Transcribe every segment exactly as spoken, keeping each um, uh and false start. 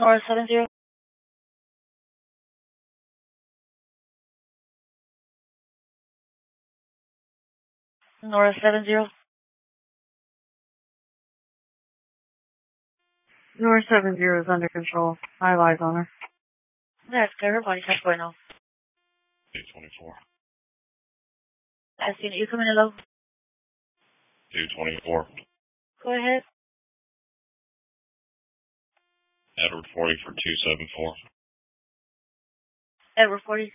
North seven zero. North seven zero. North seven zero is under control. I lies on her. That's good. Her body type going off. two twenty-four. I seen it. You coming in low? two twenty-four. Go ahead. Edward forty for two seventy-four. Edward forty.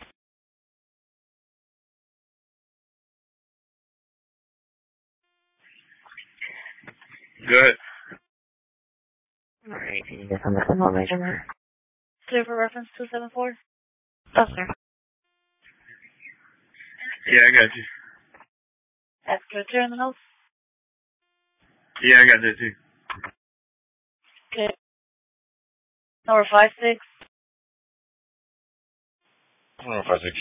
Good. Alright, can you get on the symbol measurement? Clear for reference two seven four? Yes, sir. Yeah, I got you. That's good. Clear in the nose? Yeah, I got that too. Good. Number five six. Number five six.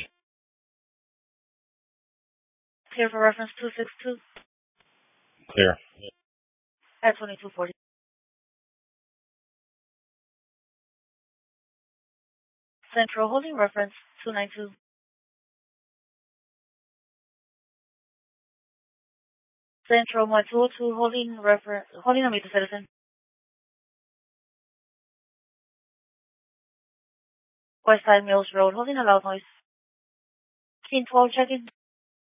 Clear for reference two six two. Clear. At twenty-two forty. Central holding reference two nine two. Central one two oh two holding reference, holding on meet the citizen. West Side Mills Road, holding a loud noise. King twelve checking.